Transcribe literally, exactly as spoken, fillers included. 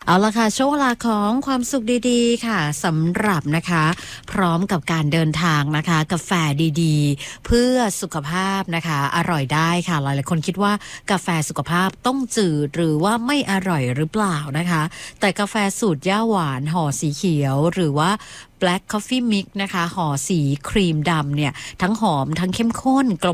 เอาละค่ะช่วงเวลาของความสุขดีๆค่ะสำหรับนะคะพร้อมกับการเดินทางนะคะกาแฟดีๆเพื่อสุขภาพนะคะอร่อยได้ค่ะหลายๆคนคิดว่ากาแฟสุขภาพต้องจืดหรือว่าไม่อร่อยหรือเปล่านะคะแต่กาแฟสูตรย่าหวานห่อสีเขียวหรือว่า Black Coffee Mix นะคะห่อสีครีมดำเนี่ยทั้งหอมทั้งเข้มข้นกลม